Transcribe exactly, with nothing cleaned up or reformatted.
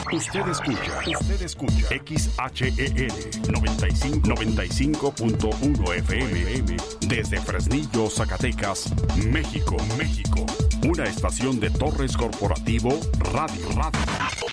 Usted escucha, usted escucha X H E L noventa y cinco, noventa y cinco punto uno F M desde Fresnillo, Zacatecas, México, México. Una estación de Torres Corporativo Radio Radio.